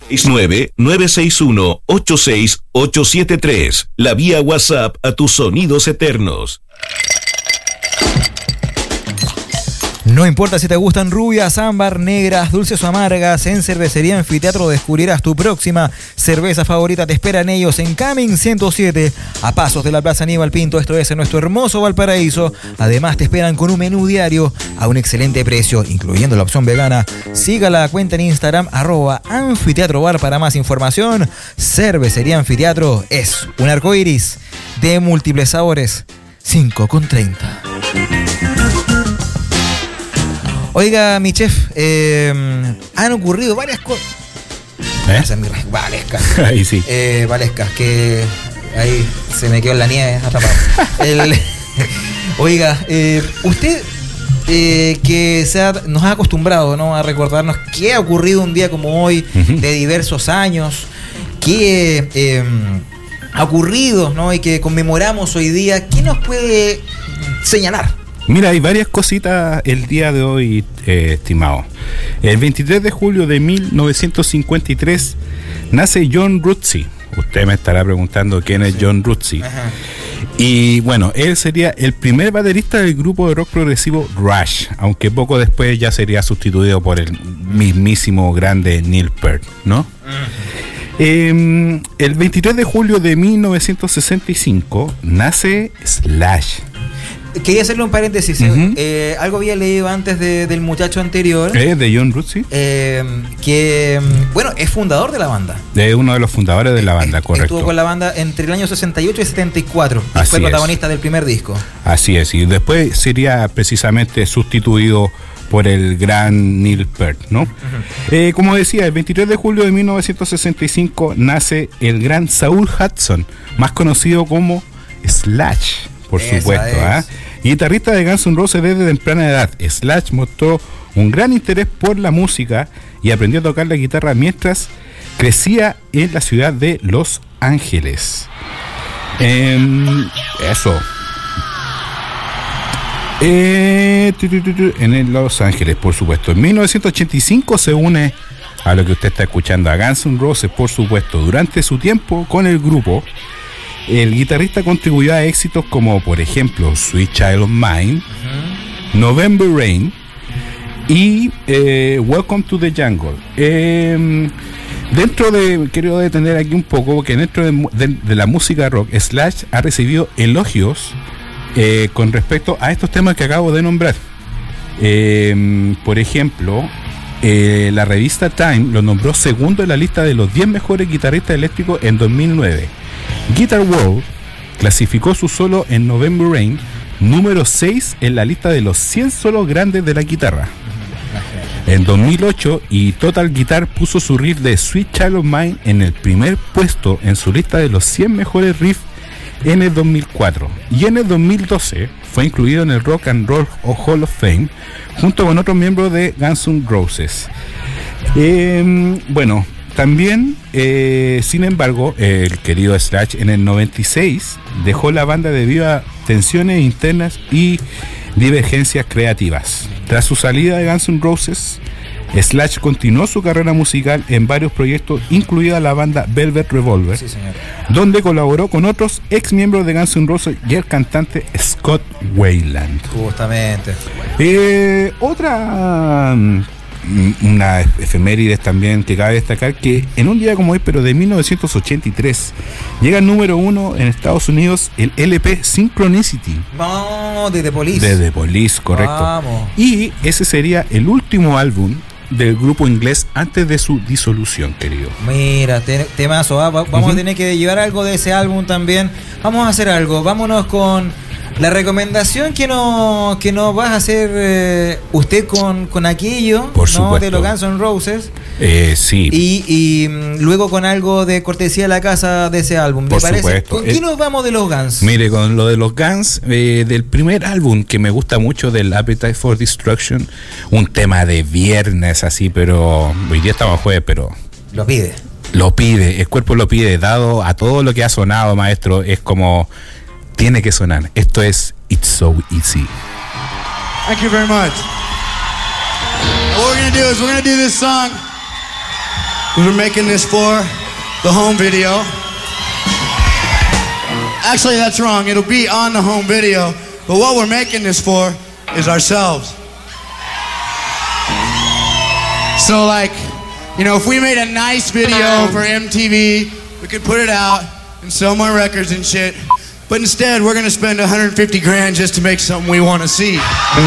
961-86873. La vía WhatsApp a tus sonidos eternos. No importa si te gustan rubias, ámbar, negras, dulces o amargas, en Cervecería Anfiteatro descubrirás tu próxima cerveza favorita. Te esperan ellos en Camin 107, a pasos de la Plaza Aníbal Pinto. Esto es en nuestro hermoso Valparaíso. Además te esperan con un menú diario a un excelente precio, incluyendo la opción vegana. Siga la cuenta en Instagram @anfiteatrobar para más información. Cervecería Anfiteatro es un arcoiris de múltiples sabores. 5,30. Oiga, mi chef, han ocurrido varias cosas. Valescas. Ahí sí. Valescas, que ahí se me quedó en la nieve atrapado. Oiga, usted que nos ha acostumbrado, ¿no?, a recordarnos qué ha ocurrido un día como hoy, de diversos años, qué ha ocurrido, ¿no?, y que conmemoramos hoy día. ¿Qué nos puede señalar? Mira, hay varias cositas el día de hoy, estimado. El 23 de julio de 1953 nace John Rutsey. Usted me estará preguntando quién es John Rutsey. Ajá. Y bueno, él sería el primer baterista del grupo de rock progresivo Rush, aunque poco después ya sería sustituido por el mismísimo grande Neil Peart, ¿no? Ajá. El 23 de julio de 1965 nace Slash. Quería hacerle un paréntesis. Algo había leído antes del muchacho anterior. De John Rutsey. Que, bueno, es fundador de la banda. Es uno de los fundadores de la banda, correcto. Estuvo con la banda entre el año 68 y 74. Y fue protagonista del primer disco. Así es. Y después sería precisamente sustituido por el gran Neil Peart, ¿no? Como decía, el 23 de julio de 1965 nace el gran Saul Hudson, más conocido como Slash, por supuesto. Guitarrista de Guns N' Roses desde temprana edad, Slash mostró un gran interés por la música y aprendió a tocar la guitarra mientras crecía en la ciudad de Los Ángeles. Eso. En Los Ángeles, por supuesto. En 1985 se une a lo que usted está escuchando, a Guns N' Roses, por supuesto. Durante su tiempo con el grupo, el guitarrista contribuyó a éxitos como, por ejemplo, Sweet Child of Mine, November Rain y Welcome to the Jungle. Quiero detener aquí un poco, porque dentro de la música rock, Slash ha recibido elogios con respecto a estos temas que acabo de nombrar. Por ejemplo, la revista Time lo nombró segundo en la lista de los 10 mejores guitarristas eléctricos en 2009. Guitar World clasificó su solo en November Rain número 6 en la lista de los 100 solos grandes de la guitarra. En 2008, y Total Guitar puso su riff de Sweet Child of Mine en el primer puesto en su lista de los 100 mejores riffs en el 2004. Y en el 2012 fue incluido en el Rock and Roll Hall of Fame junto con otros miembros de Guns N' Roses. Bueno, también, sin embargo, el querido Slash en el 96 dejó la banda debido a tensiones internas y divergencias creativas. Tras su salida de Guns N' Roses, Slash continuó su carrera musical en varios proyectos, incluida la banda Velvet Revolver, donde colaboró con otros ex miembros de Guns N' Roses y el cantante Scott Weiland. Justamente. Una efemérides también que cabe destacar, que en un día como hoy, pero de 1983, llega al número 1 en Estados Unidos el LP Synchronicity. No, de The Police. De The Police, correcto. Vamos. Y ese sería el último álbum del grupo inglés antes de su disolución, querido. Mira, temazo, vamos a tener que llevar algo de ese álbum también. Vamos a hacer algo, vámonos con la recomendación que nos vas a hacer usted con aquello, por supuesto, de los Guns N' Roses. Sí. Y luego con algo de cortesía de la casa de ese álbum. Por supuesto. ¿Con qué nos vamos de los Guns? Mire, con lo de los Guns, del primer álbum que me gusta mucho, del Appetite for Destruction, un tema de viernes así, pero hoy día estamos jueves, pero lo pide, el cuerpo lo pide, dado a todo lo que ha sonado, maestro, es como tiene que sonar. Esto es It's So Easy. Thank you very much. What we're gonna do is we're gonna do this song We were making this for the home video. Actually, that's wrong. It'll be on the home video. But what we're making this for is ourselves. So, like, you know, if we made a nice video for MTV, we could put it out and sell more records and shit. But instead, we're gonna spend 150 grand just to make something we want to see.